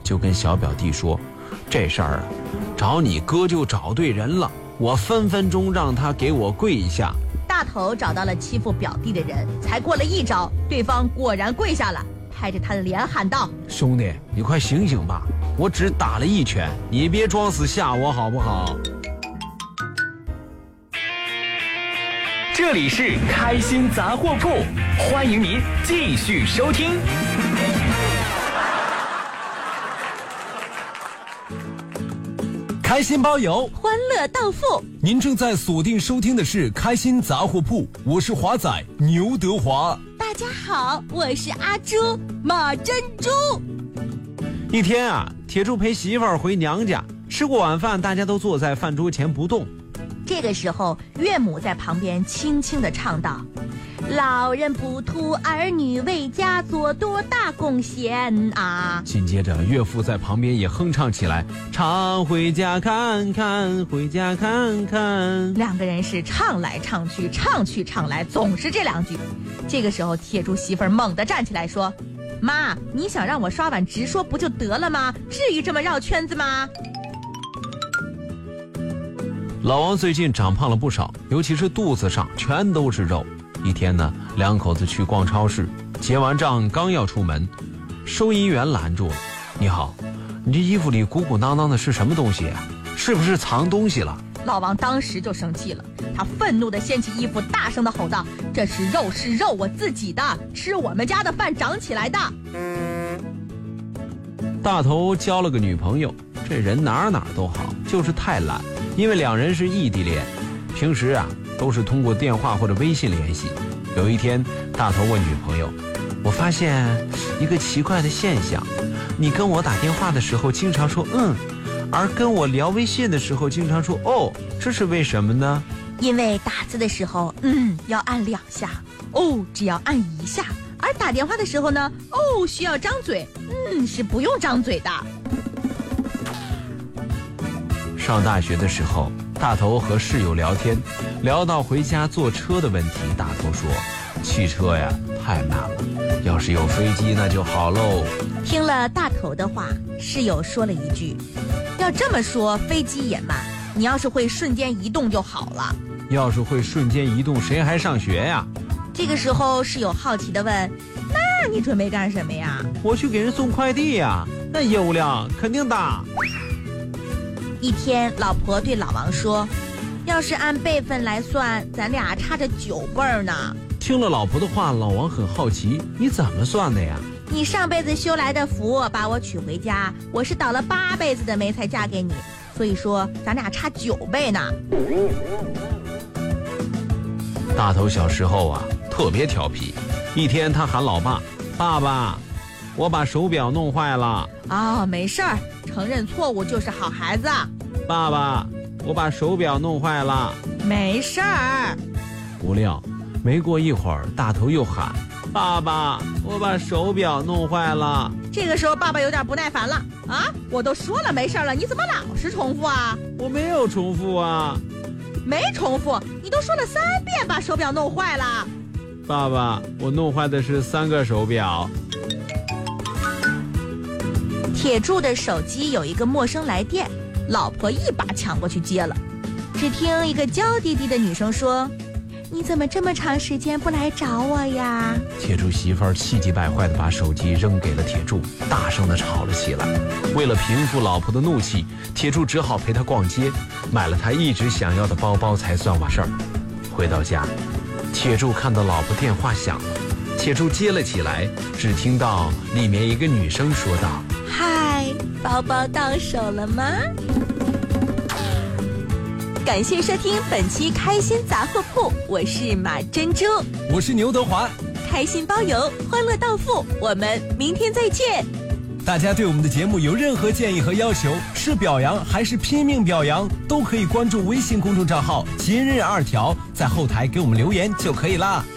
就跟小表弟说，这事儿啊，找你哥就找对人了，我分分钟让他给我跪下。 大头找到了欺负表弟的人，才过了一招，对方果然跪下了，拍着他的脸喊道： 兄弟，你快醒醒吧，我只打了一拳，你别装死吓我好不好？ 这里是开心杂货铺，欢迎您继续收听。 开心包邮， 欢乐到付。 您正在锁定收听的是开心杂货铺，我是华仔牛德华。 大家好，我是阿朱马珍珠。 一天啊，铁柱陪媳妇儿回娘家，吃过晚饭，大家都坐在饭桌前不动。 这个时候，岳母在旁边轻轻地唱道：老人不图儿女为家做多大贡献啊。 紧接着岳父在旁边也哼唱起来，常回家看看，回家看看。 两个人是唱来唱去，唱去唱来，总是这两句。这个时候铁柱媳妇儿猛地站起来说：妈，你想让我刷碗直说不就得了吗？至于这么绕圈子吗？ 老王最近长胖了不少，尤其是肚子上全都是肉。一天呢，两口子去逛超市，结完账刚要出门，收银员拦住了：你好，你这衣服里鼓鼓囊囊的是什么东西啊？是不是藏东西了？ 老王当时就生气了，他愤怒地掀起衣服，大声地吼道：这是肉，是肉，我自己的，吃我们家的饭长起来的。 大头交了个女朋友，这人哪都好，就是太懒。因为两人是异地恋，平时啊都是通过电话或者微信联系。有一天，大头问女朋友：我发现一个奇怪的现象，你跟我打电话的时候经常说而跟我聊微信的时候经常说哦，这是为什么呢？ 因为打字的时候要按2下，只要按1下，而打电话的时候呢需要张嘴，是不用张嘴的。 上大学的时候，大头和室友聊天，聊到回家坐车的问题。大头说：汽车呀太慢了，要是有飞机那就好喽。 听了大头的话，室友说了一句：要这么说飞机也慢，你要是会瞬间移动就好了。 要是会瞬间移动，谁还上学呀？ 这个时候室友好奇地问：那你准备干什么呀？ 我去给人送快递呀，那业务量肯定大。 一天，老婆对老王说：要是按辈分来算，咱俩差着9辈呢。 听了老婆的话，老王很好奇，你怎么算的呀？ 你上辈子修来的福把我娶回家，我是倒了8辈子的霉才嫁给你，所以说咱俩差9倍呢。 大头小时候啊特别调皮，一天他喊老爸：爸爸，我把手表弄坏了。 没事儿，承认错误就是好孩子。 爸爸，我把手表弄坏了。 没事儿。 不料没过一会儿，大头又喊：爸爸，我把手表弄坏了。 这个时候爸爸有点不耐烦了：我都说了没事了，你怎么老是重复啊？ 我没有重复啊。 没重复，你都说了3遍把手表弄坏了。 爸爸，我弄坏的是3个手表。 铁柱的手机有一个陌生来电，老婆一把抢过去接了。只听一个娇滴滴的女生说：你怎么这么长时间不来找我呀？ 铁柱媳妇儿气急败坏地把手机扔给了铁柱，大声地吵了起来。为了平复老婆的怒气，铁柱只好陪她逛街，买了她一直想要的包包才算完事儿。回到家，铁柱看到老婆电话响了，铁柱接了起来，只听到里面一个女生说道： 嗨，包包到手了吗？感谢收听本期开心杂货铺，我是马珍珠， 我是牛德华。 开心包邮，欢乐到付，我们明天再见。 大家对我们的节目有任何建议和要求，是表扬还是拼命表扬，都可以关注微信公众账号今日2条，在后台给我们留言就可以啦。